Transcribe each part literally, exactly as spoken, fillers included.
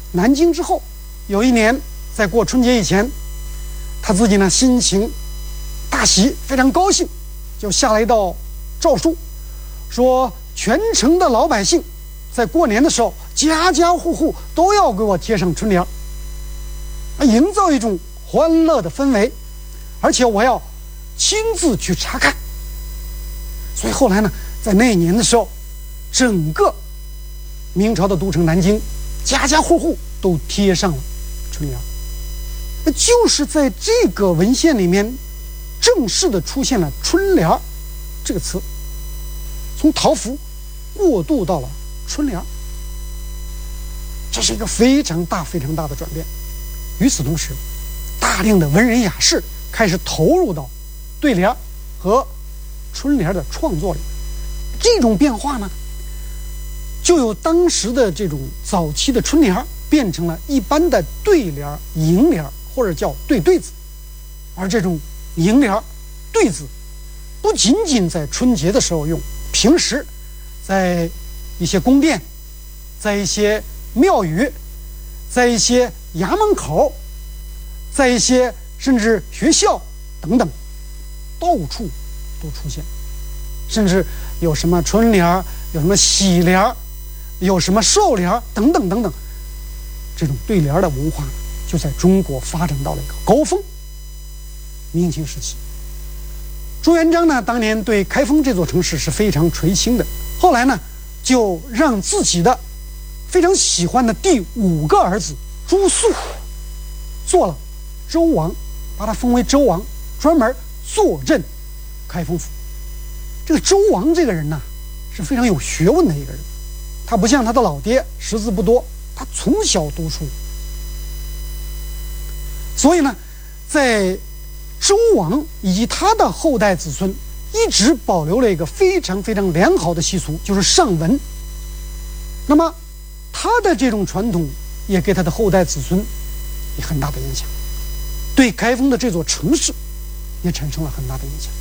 南京之后，有一年在过春节以前，他自己呢心情大喜，非常高兴，就下了一道诏书，说全城的老百姓在过年的时候，家家户户都要给我贴上春联，营造一种欢乐的氛围，而且我要亲自去查看。所以后来呢，在那一年的时候，整个明朝的都城南京，家家户户都贴上了春联。那就是在这个文献里面，正式的出现了春联这个词，从桃符过渡到了春联，这是一个非常大非常大的转变。与此同时，大量的文人雅士开始投入到对联和春联的创作里。这种变化呢，就由当时的这种早期的春联变成了一般的对联、楹联，或者叫对对子。而这种楹联、对子不仅仅在春节的时候用，平时在一些宫殿，在一些庙宇，在一些衙门口，在一些甚至学校等等，到处都出现。甚至有什么春联，有什么喜联，有什么寿联等等等等，这种对联的文化就在中国发展到了一个高峰。明清时期，朱元璋呢当年对开封这座城市是非常垂青的，后来呢就让自己的非常喜欢的第五个儿子朱肃做了周王，把他封为周王，专门坐镇开封府。这个周王这个人呢是非常有学问的一个人，他不像他的老爹识字不多，他从小读书，所以呢在周王以及他的后代子孙一直保留了一个非常非常良好的习俗，就是上文。那么他的这种传统也给他的后代子孙有很大的影响，对开封的这座城市也产生了很大的影响。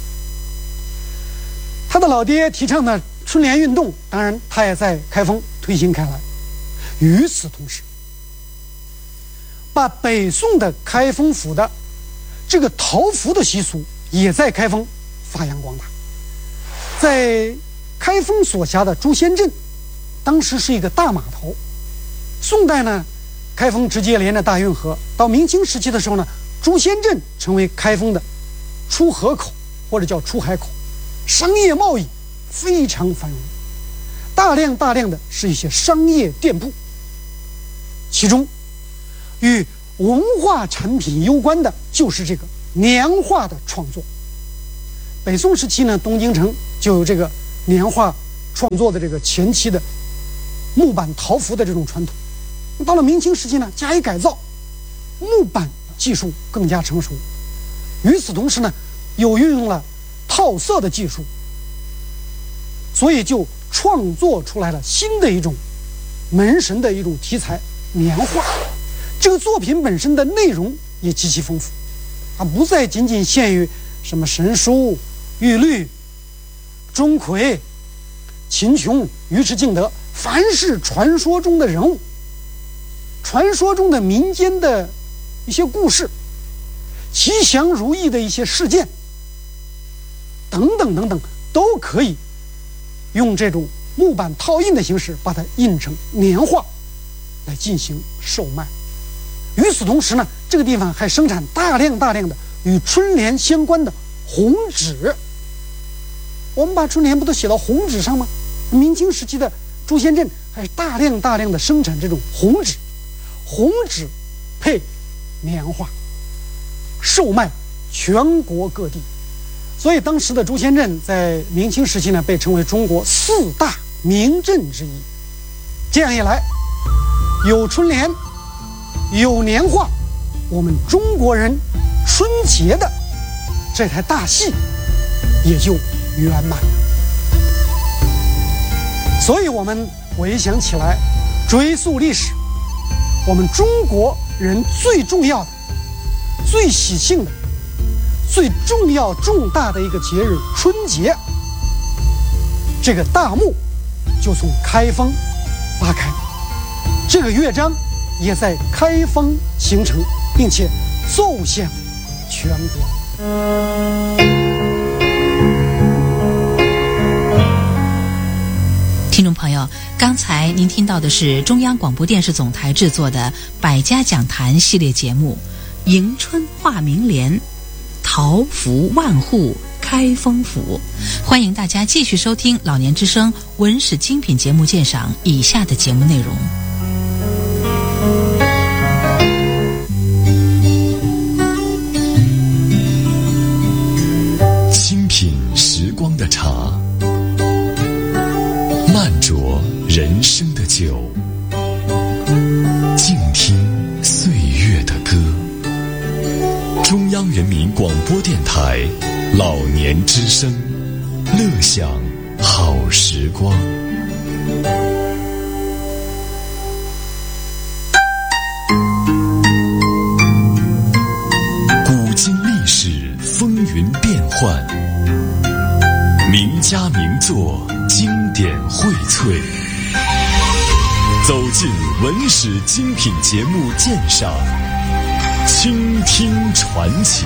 他的老爹提倡的春联运动，当然他也在开封推行开来。与此同时，把北宋的开封府的这个桃符的习俗也在开封发扬光大。在开封所辖的朱仙镇，当时是一个大码头。宋代呢，开封直接连着大运河，到明清时期的时候呢，朱仙镇成为开封的出河口或者叫出海口，商业贸易非常繁荣，大量大量的是一些商业店铺，其中与文化产品攸关的就是这个年画的创作。北宋时期呢，东京城就有这个年画创作的这个前期的木板桃符的这种传统。到了明清时期呢，加以改造，木板技术更加成熟，与此同时呢，又运用了套色的技术，所以就创作出来了新的一种门神的一种题材——年画。这个作品本身的内容也极其丰富，它不再仅仅限于什么神书、玉律、钟馗、秦琼、尉迟敬德，凡是传说中的人物，传说中的民间的一些故事，吉祥如意的一些事件等等等等，都可以用这种木板套印的形式把它印成年画来进行售卖。与此同时呢，这个地方还生产大量大量的与春联相关的红纸。我们把春联不都写到红纸上吗？明清时期的朱仙镇还大量大量的生产这种红纸，红纸配年画，售卖全国各地。所以当时的朱仙镇在明清时期呢，被称为中国四大名镇之一。这样一来，有春联，有年画，我们中国人春节的这台大戏也就圆满了。所以我们回想起来，追溯历史，我们中国人最重要的、最喜庆的、最重要重大的一个节日春节，这个大幕就从开封拉开，这个乐章也在开封形成，并且走向全国。 听众朋友，刚才您听到的是中央广播电视总台制作的百家讲坛系列节目《迎春画明联》，桃福万户开封府。欢迎大家继续收听老年之声文史精品节目鉴赏以下的节目内容。 清品时光的茶，慢酌人生的酒，静听岁月的歌。中央人民广播电台老年之声，乐享好时光。古今历史风云变幻，名家名作经典荟萃，走进文史精品节目鉴赏，倾听传奇。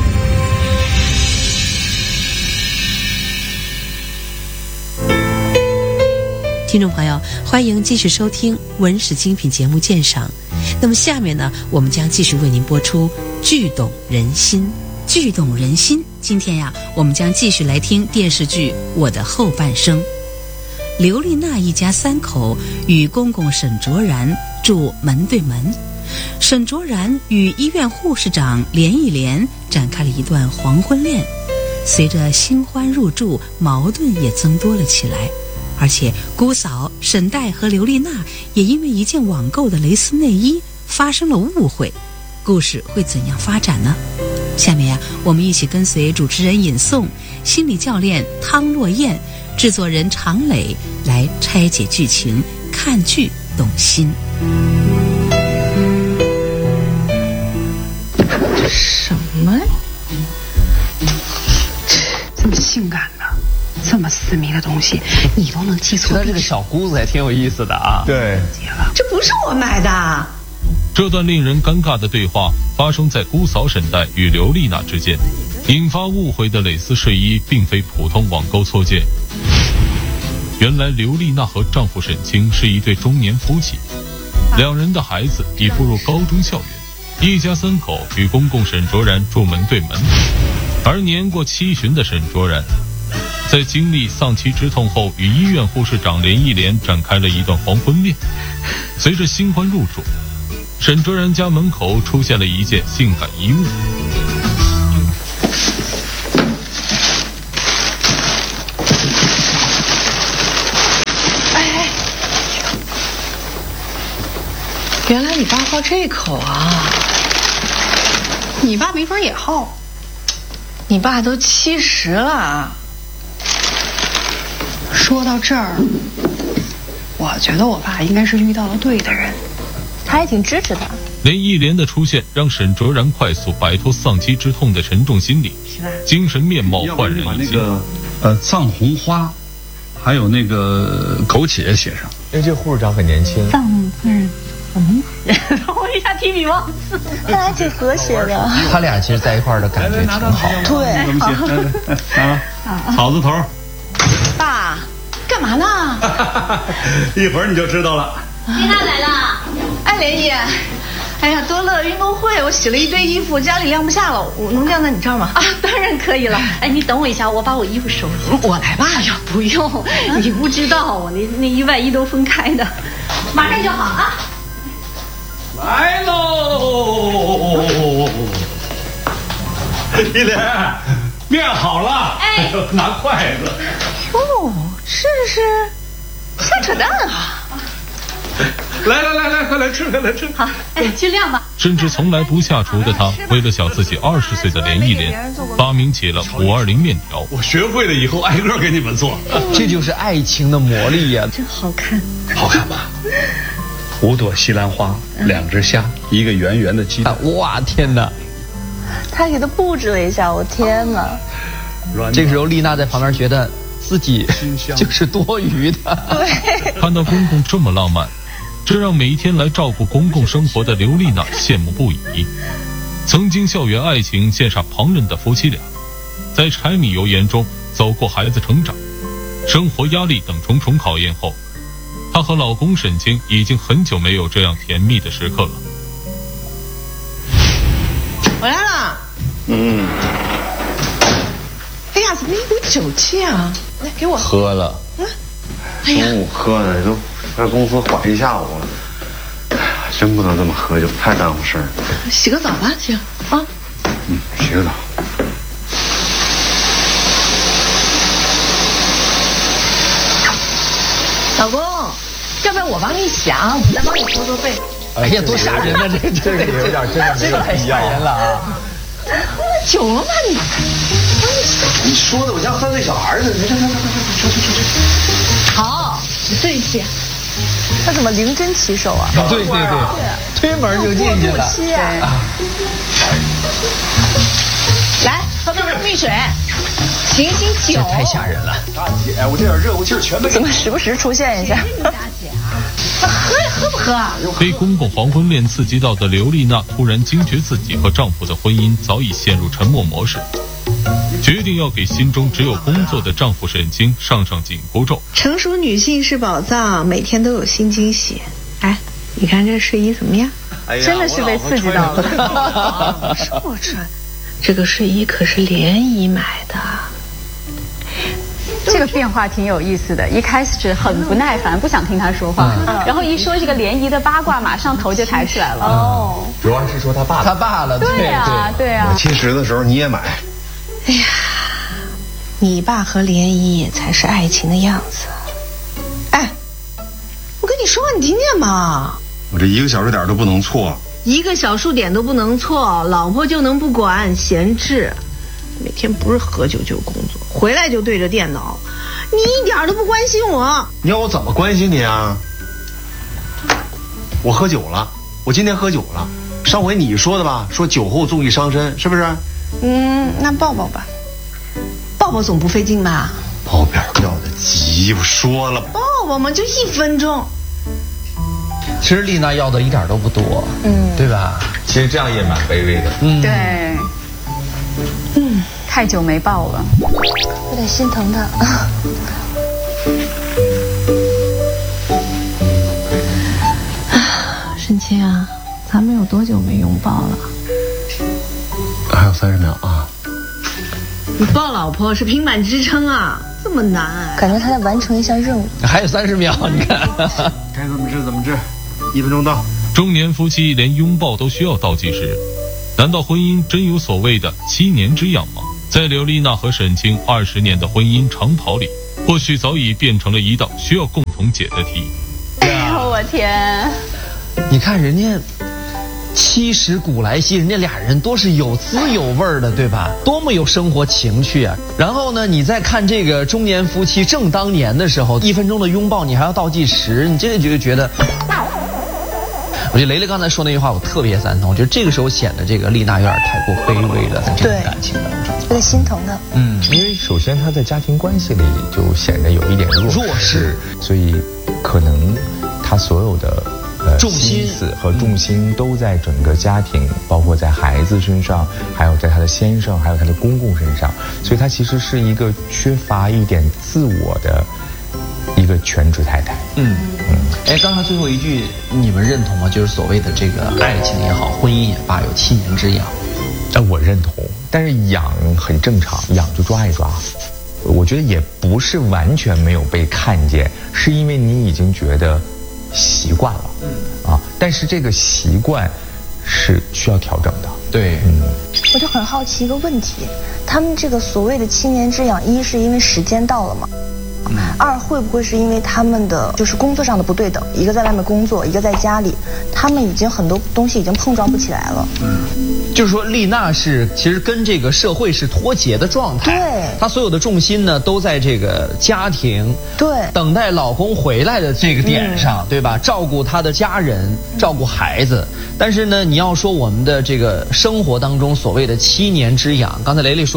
听众朋友，欢迎继续收听文史精品节目鉴赏。那么下面呢，我们将继续为您播出剧懂人心。剧懂人心，今天呀，我们将继续来听电视剧《我的后半生》。刘丽娜一家三口与公公沈卓然住门对门，沈卓然与医院护士长连忆莲展开了一段黄昏恋。随着新欢入住，矛盾也增多了起来。而且姑嫂沈黛和刘丽娜也因为一件网购的蕾丝内衣发生了误会，故事会怎样发展呢？下面呀，我们一起跟随主持人尹颂、心理教练汤洛燕、制作人常磊来拆解剧情，看剧懂心。 这什么？这么性感的，这么私密的东西，你都能记错？ 觉得这个小姑子还挺有意思的啊。 对， 这不是我买的。 这段令人尴尬的对话发生在姑嫂沈黛与刘丽娜之间，引发误会的蕾丝睡衣并非普通网购错件。原来刘丽娜和丈夫沈清是一对中年夫妻，两人的孩子已步入高中校园，一家三口与公公沈卓然住门对门。而年过七旬的沈卓然在经历丧妻之痛后，与医院护士长连忆莲展开了一段黄昏恋。随着新欢入住，沈卓然家门口出现了一件性感衣物。 哎，原来你爸好这口啊！你爸没法也好，你爸都七十了。说到这儿，我觉得我爸应该是遇到了对的人。 他也挺支持他。 连忆莲的出现让沈卓然快速摆脱丧妻之痛的沉重心理，精神面貌焕然一新。 呃，藏红花，还有那个枸杞写上。 因为这护士长很年轻。 藏字怎么写？我一下提笔忘字。看来挺和谐的。 他俩其实在一块儿的感觉挺好。 对， 怎么写？啊，草字头。 爸，干嘛呢？ 一会儿你就知道了。 丽娜来了。 哎，连姨，哎呀，多乐运动会，我洗了一堆衣服，家里晾不下了，我能晾在你这儿吗？ 啊，当然可以了。哎，你等我一下，我把我衣服收拾。 我来吧。 哎呀，不用，啊、你不知道，我那内衣外衣都分开的，马上就好啊。 来喽！忆莲，面好了。哎，拿筷子。 哟，这是瞎扯淡啊！ 来来来来，快来吃，快来吃。 好，哎，去晾吧。 甚至从来不下厨的他，为了小自己二十岁的连忆莲，发明起了五二零面条。 我学会了以后，挨个给你们做。 这就是爱情的魔力呀、啊！ 真好看， 好看吧？五朵西兰花，两只虾，一个圆圆的鸡蛋。 哇，天哪！ 他给他布置了一下，我天哪！ 这个时候，丽娜在旁边觉得自己就是多余的。 对， 看到公公这么浪漫， 这让每一天来照顾公公生活的刘丽娜羡慕不已。曾经校园爱情羡煞旁人的夫妻俩，在柴米油盐中走过孩子成长、生活压力等重重考验后，她和老公沈清已经很久没有这样甜蜜的时刻了。 回来了。 嗯。 哎呀，怎么一股酒气啊？来，给我喝了。 嗯。哎呀， 中午喝的都在公司缓一下午了。哎呀，真不能这么喝酒，太耽误事儿。 洗个澡吧，行啊。 嗯，洗个澡。 老公，要不然我帮你洗啊，我再帮你搓搓背。 哎呀，多吓人啊！这这这个有点真的没有必要人了啊！ 喝了酒了吗你？ 你说的我像三岁小孩似的，你这这这这这这这。 好，你对戏。他怎么灵针起手啊？ 对对对，推门就进去了。 来，喝杯蜜水，醒醒酒。 这太吓人了！ 大姐，我这点热乎气儿全没。 怎么时不时出现一下？大姐啊，喝呀，喝不喝啊？ 被公公黄昏恋刺激到的刘丽娜突然惊觉自己和丈夫的婚姻早已陷入沉默模式，决定要给心中只有工作的丈夫沈清上上紧箍咒。 成熟女性是宝藏，每天都有新惊喜。哎，你看这睡衣怎么样？ 哎、 真的是被刺激到了。说我穿，这个睡衣可是联谊买的。 这个变化挺有意思的，一开始很不耐烦，不想听他说话，嗯、然后一说这个联谊的八卦，马上头就抬起来了。哦， 主要是说他爸， 他爸了， 对呀，对呀。 我七十的时候你也买。 哎呀，你爸和联谊才是爱情的样子。哎，我跟你说，你听见吗？ 我这一个小数点都不能错， 一个小数点都不能错，老婆就能不管闲置。每天不是喝酒就是工作，回来就对着电脑，你一点都不关心我。 你要我怎么关心你啊？我喝酒了，我今天喝酒了。上回你说的吧，说酒后纵欲伤身，是不是？ 嗯，那抱抱吧，抱抱总不费劲吧？ 抱边要的急，我说了， 抱抱嘛，就一分钟。 其实丽娜要的一点都不多，嗯，对吧？ 其实这样也蛮卑微的。 嗯，对。嗯，太久没抱了， 有点心疼他。沈清啊，咱们有多久没拥抱了？ 还有三十秒啊！ 你抱老婆是平板支撑啊，这么难、啊？ 感觉他在完成一项任务。 还有三十秒，你看。 该怎么治怎么治，一分钟到。 中年夫妻连拥抱都需要倒计时。难道婚姻真有所谓的七年之痒吗？在刘丽娜和沈清二十年的婚姻长跑里，或许早已变成了一道需要共同解的题。 哎呦我天！ 你看人家七十古来稀，人家俩人都是有滋有味的，对吧？多么有生活情趣啊！然后呢，你再看这个中年夫妻正当年的时候，一分钟的拥抱你还要倒计时，你这个就觉得。我觉得雷雷刚才说那句话我特别赞同，我觉得这个时候显得这个丽娜有点太过卑微了，在这种感情当中， 有点心疼的。 嗯，因为首先她在家庭关系里就显得有一点弱弱势， 所以可能她所有的呃重心思和重心都在整个家庭，包括在孩子身上，还有在她的先生，还有她的公公身上，所以她其实是一个缺乏一点自我的一个全职太太。 嗯嗯，哎，刚才最后一句你们认同吗？就是所谓的这个爱情也好，婚姻也罢，有七年之痒。 呃，我认同，但是痒很正常，痒就抓一抓。我觉得也不是完全没有被看见，是因为你已经觉得习惯了。嗯啊，但是这个习惯是需要调整的。 对， 嗯， 我就很好奇一个问题，他们这个所谓的七年之痒，一是因为时间到了吗？二会不会是因为他们的就是工作上的不对等，一个在外面工作，一个在家里，他们已经很多东西已经碰撞不起来了。 嗯，就是说丽娜是其实跟这个社会是脱节的状态， 对， 她所有的重心呢都在这个家庭， 对， 等待老公回来的这个点上，嗯、对吧？照顾她的家人，照顾孩子。但是呢，你要说我们的这个生活当中所谓的七年之痒，刚才雷雷说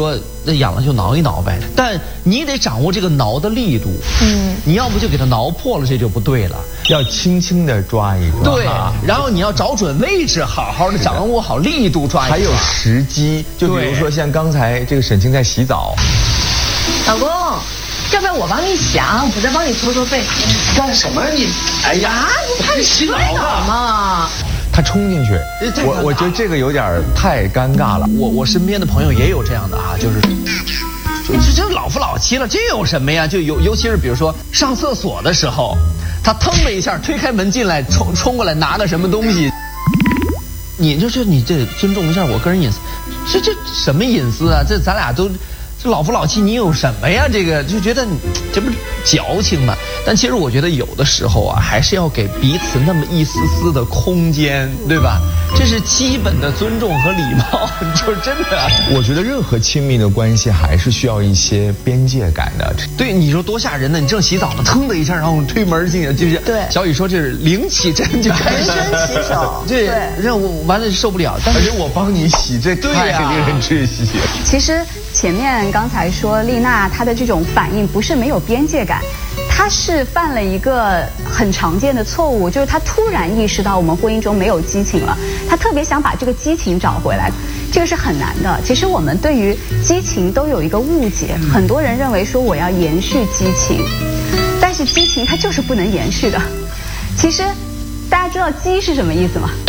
那痒了就挠一挠呗。但你得掌握这个挠的力度， 嗯， 你要不就给它挠破了，这就不对了。 要轻轻的抓一抓， 对，然后你要找准位置，好好的掌握好力度抓一抓， 还有时机。就比如说像刚才这个沈清在洗澡， 老公，要不要我帮你想，我再帮你搓搓背？ 干什么你？哎呀， 你看你洗澡嘛。 他冲进去，我我觉得这个有点太尴尬了。 我我身边的朋友也有这样的啊，就是。就这这老夫老妻了，这有什么呀？就尤尤其是比如说上厕所的时候，他腾的一下推开门进来，冲冲过来拿个什么东西，你就这你这尊重一下我个人隐私，这这什么隐私啊？这咱俩都这老夫老妻，你有什么呀？这个就觉得这不是矫情吗？但其实我觉得有的时候啊，还是要给彼此那么一丝丝的空间，对吧？这是基本的尊重和礼貌，就是真的。 我觉得任何亲密的关系还是需要一些边界感的。 对，你说多吓人呢！你正洗澡呢，腾的一下，然后推门进去，就是对。 小雨说这是灵起针就开始， 人生洗手， 对，让我完了受不了。但是我帮你洗，这太令人窒息。 其实前面刚才说丽娜她的这种反应不是没有边界感。她是犯了一个很常见的错误，就是她突然意识到我们婚姻中没有激情了，她特别想把这个激情找回来，这个是很难的。其实我们对于激情都有一个误解，很多人认为说我要延续激情，但是激情它就是不能延续的。其实大家知道激是什么意思吗？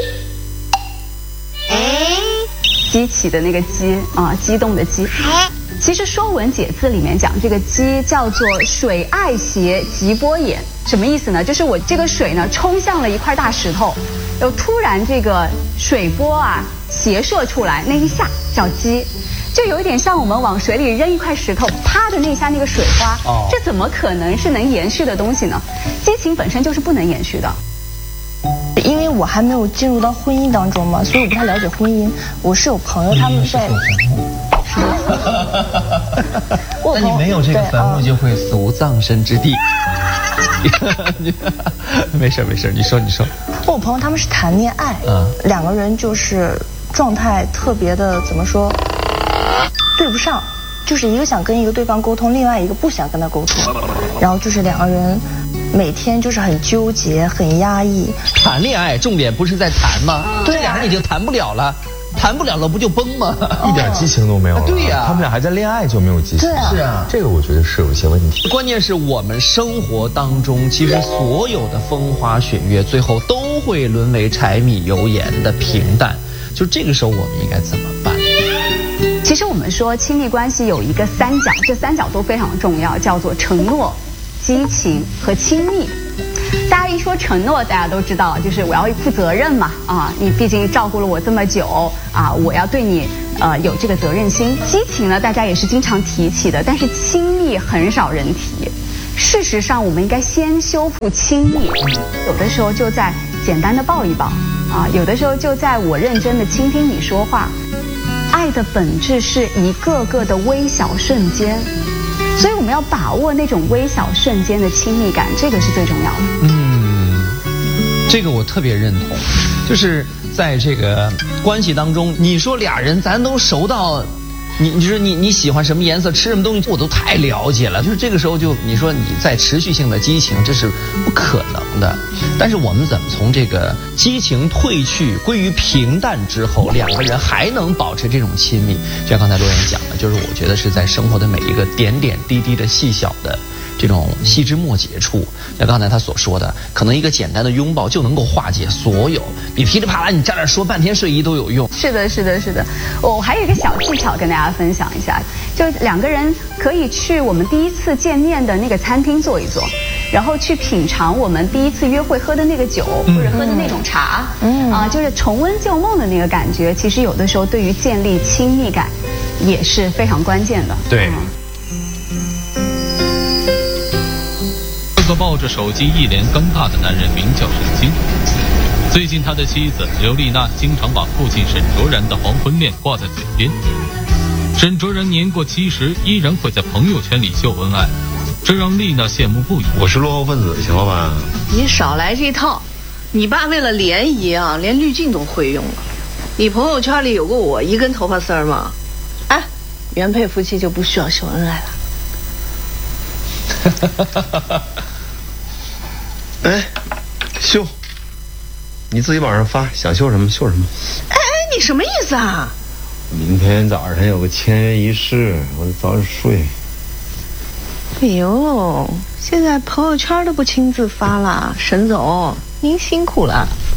激起的那个激啊，激动的激。其实《说文解字》里面讲这个激叫做水爱斜，急波也。什么意思呢？就是我这个水呢冲向了一块大石头，又突然这个水波啊斜射出来，那一下叫激，就有一点像我们往水里扔一块石头，啪的那一下那个水花，哦，这怎么可能是能延续的东西呢？激情本身就是不能延续的。 因为我还没有进入到婚姻当中嘛，所以我不太了解婚姻。我是有朋友他们在。 那你没有这个坟墓，就会死无葬身之地。没事没事，你说你说。 我朋友他们是谈恋爱，嗯，两个人就是状态特别的怎么说，对不上，就是一个想跟一个对方沟通，另外一个不想跟他沟通，然后就是两个人每天就是很纠结，很压抑。 谈恋爱重点不是在谈吗？对、啊，这俩人已经谈不了了。谈不了了不就崩吗？ 一点激情都没有了。 对呀， 他们俩还在恋爱就没有激情。 对啊， 是啊， 这个我觉得是有一些问题。 关键是我们生活当中，其实所有的风花雪月，最后都会沦为柴米油盐的平淡。就这个时候，我们应该怎么办？ 其实我们说亲密关系有一个三角，这三角都非常重要，叫做承诺、激情和亲密。大家一说承诺，大家都知道，就是我要负责任嘛，啊，你毕竟照顾了我这么久，啊，我要对你呃有这个责任心。激情呢，大家也是经常提起的，但是亲密很少人提。事实上，我们应该先修复亲密，有的时候就在简单的抱一抱，啊，有的时候就在我认真的倾听你说话。爱的本质是一个个的微小瞬间。所以我们要把握那种微小瞬间的亲密感，这个是最重要的。 嗯，这个我特别认同，就是在这个关系当中，你说俩人咱都熟到，你你说你你喜欢什么颜色，吃什么东西，我都太了解了。就是这个时候就你说你在持续性的激情，这是不可能的。但是我们怎么从这个激情褪去归于平淡之后，两个人还能保持这种亲密？就像刚才罗岩讲的，就是我觉得是在生活的每一个点点滴滴的细小的这种细枝末节处。像刚才他所说的，可能一个简单的拥抱就能够化解所有，比噼里啪啦你站那说半天睡衣都有用。 是的，是的，是的。我还有一个小技巧跟大家分享一下，就两个人可以去我们第一次见面的那个餐厅坐一坐，然后去品尝我们第一次约会喝的那个酒，或者喝的那种茶，嗯啊，就是重温旧梦的那个感觉。其实有的时候对于建立亲密感也是非常关键的。 对。 这个抱着手机一脸尴尬的男人名叫沈清。最近他的妻子刘丽娜经常把父亲沈卓然的黄昏恋挂在嘴边。沈卓然年过七十，依然会在朋友圈里秀恩爱，这让丽娜羡慕不已。 我是落后分子，行了吧？ 你少来这套，你爸为了联谊啊，连滤镜都会用了。你朋友圈里有过我一根头发丝儿吗？哎， 原配夫妻就不需要秀恩爱了。哎，秀，你自己往上发，想秀什么秀什么。 哎，你什么意思啊？ 明天早上有个签约仪式，我得早点睡。 哎呦，现在朋友圈都不亲自发了，沈总您辛苦了。